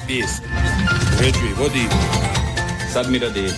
vijest, uređuje i vodi Sadmira Dede.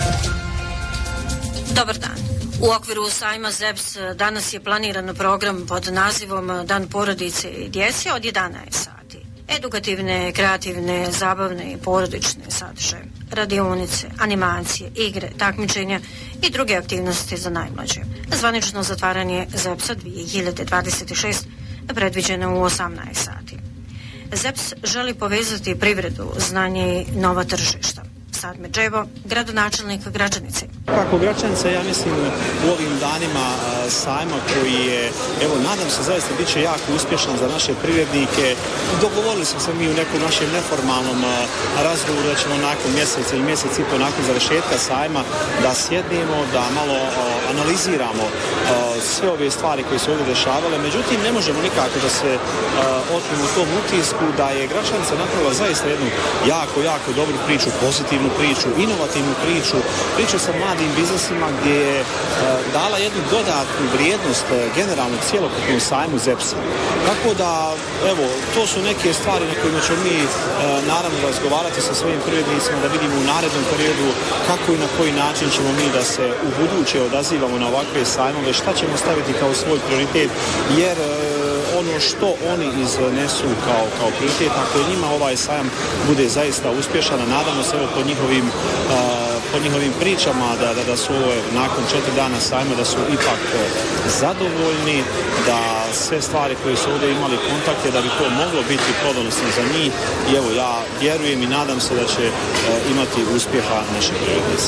Dobar dan. U okviru sajma ZEPS danas je planiran program pod nazivom Dan porodice i djece od 11 sati. Edukativne, kreativne, zabavne i porodične sadržaje, radionice, animacije, igre, takmičenja i druge aktivnosti za najmlađe. Zvanično zatvaranje ZEPS-a 2026 predviđeno u 18 sati. ZEPS želi povezati privredu, znanje i nova tržišta. Sadmir Džebo, gradonačelnik Gračanice. Kako Gračanica, ja mislim u ovim danima sajma koji je, evo nadam se zaista bit će jako uspješan za naše privrednike. Dogovorili smo se mi u nekom našem neformalnom razgovoru da ćemo nakon mjeseca ili mjesec i po nakon završetka sajma da sjednemo, da malo analiziramo sve ove stvari koje se ovdje dešavale. Međutim, ne možemo nikako da se otmimo u tom utisku da je Gračanica napravila zaista jednu jako dobru priču, pozitivnu priču, inovativnu priču sa mladim biznisima gdje je dala jednu dodatnu vrijednost generalno cijelokupnom sajmu ZEPS-a. Tako da, evo, to su neke stvari na kojima ćemo mi naravno razgovarati sa svojim privrednicima da vidimo u narednom periodu kako i na koji način ćemo mi da se u buduće odazivamo na ovakve sajmove, šta ćemo staviti kao svoj prioritet, jer ono što oni iznesu kao prioritet, ako je njima ovaj sajam bude zaista uspješan, a nadamo se evo po njihovim pričama da su ove nakon 4 dana sajma da su ipak zadovoljni, da sve stvari koje su ovdje imali kontakte, da bi to moglo biti plodonosno za njih. I evo, ja vjerujem i nadam se da će imati uspjeha naši privrednici.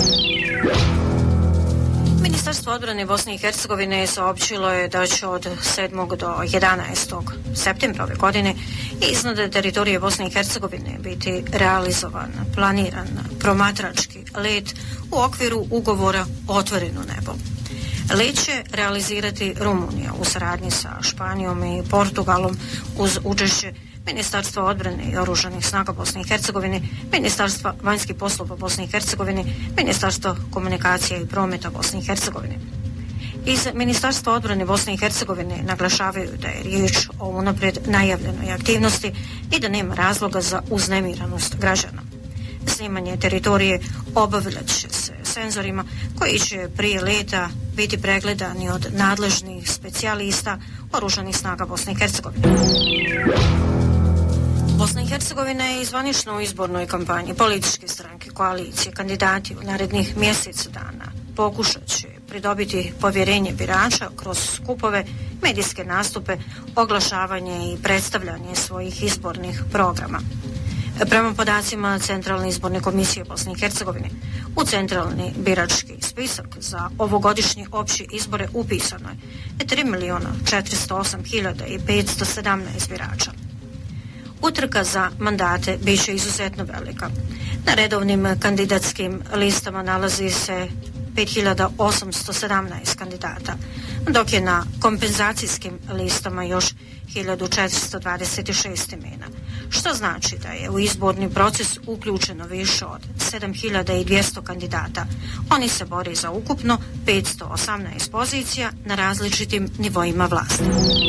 Ministarstvo odbrane Bosne i Hercegovine saopćilo je da će od 7. do 11. septembra ove godine iznad teritorije Bosne i Hercegovine biti realizovan, planiran promatrački let u okviru ugovora Otvoreno nebo. Let će realizirati Rumunija u saradnji sa Španijom i Portugalom uz učešće Ministarstva odbrane i oružanih snaga Bosne i Hercegovine, Ministarstva vanjskih poslova Bosne i Hercegovine, Ministarstva komunikacija i prometa Bosne i Hercegovine. Iz Ministarstva odbrane Bosne i Hercegovine naglašavaju da je riječ o unaprijed najavljenoj aktivnosti i da nema razloga za uznemiranost građana. Snimanje teritorije obavljat će se senzorima koji će prije leta biti pregledani od nadležnih specijalista oružanih snaga Bosne i Hercegovine. Bosna i Hercegovina je zvanično u izbornoj kampanji. Političke stranke, koalicije, kandidati u narednih mjesec dana pokušat će pridobiti povjerenje birača kroz skupove, medijske nastupe, oglašavanje i predstavljanje svojih izbornih programa. Prema podacima Centralne izborne komisije Bosne i Hercegovine, u centralni birački spisak za ovogodišnje opće izbore upisano je 3.408.517 birača. Utrka za mandate bit će izuzetno velika. Na redovnim kandidatskim listama nalazi se 5.817 kandidata, dok je na kompenzacijskim listama još 1.426 imena, što znači da je u izborni proces uključeno više od 7.200 kandidata. Oni se bore za ukupno 518 pozicija na različitim nivoima vlasti.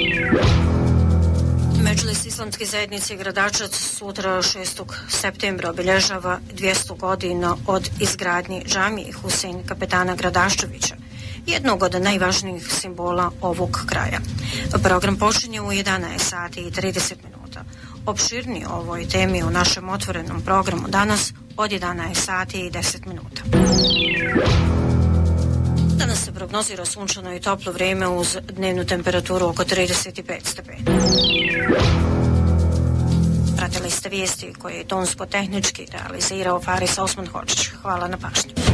Medžlis Islamske zajednice Gradačac sutra 6. septembra obilježava 200 godina od izgradnje džamije Husein kapetana Gradaščevića, jednog od najvažnijih simbola ovog kraja. Program počinje u 11 sati i 30 minuta. Opširnije o ovoj temi u našem otvorenom programu danas od 11 sati i 10 minuta. Danas se prognozira sunčano i toplo vrijeme uz dnevnu temperaturu oko 35 stepeni. Pratili ste vijesti koje je tonsko-tehnički realizirao Faris Osman Hočić. Hvala na pažnju.